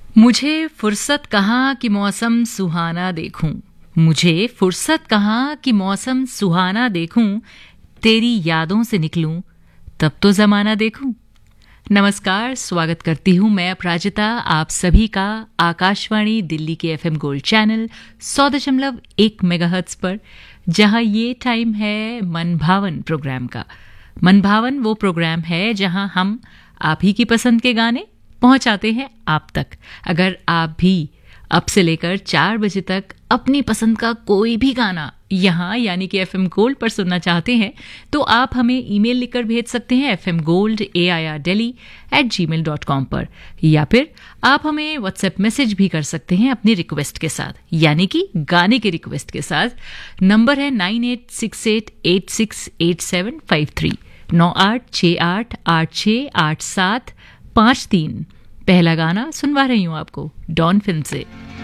मुझे फुर्सत कहाँ कि मौसम सुहाना देखूं। मुझे फुर्सत कहाँ कि मौसम सुहाना देखूं। तेरी यादों से निकलूं तब तो जमाना देखूं। नमस्कार, स्वागत करती हूँ मैं अपराजिता आप सभी का आकाशवाणी दिल्ली के एफएम गोल्ड चैनल 100.1 मेगाहर्ट्ज पर, जहां ये टाइम है मन भावन प्रोग्राम का। मन भावन वो प्रोग्राम है जहां हम आप ही की पसंद के गाने पहुंचाते हैं आप तक। अगर आप भी अब से लेकर 4 बजे तक अपनी पसंद का कोई भी गाना यहाँ यानी कि एफएम गोल्ड पर सुनना चाहते हैं तो आप हमें ईमेल लिखकर भेज सकते हैं fmgold@gmail.com पर, या फिर आप हमें व्हाट्सएप मैसेज भी कर सकते हैं अपनी रिक्वेस्ट के साथ, यानी कि गाने के रिक्वेस्ट के साथ। नंबर है 9868868753 9868868753। पहला गाना सुनवा रही हूं आपको डॉन फिल्म से।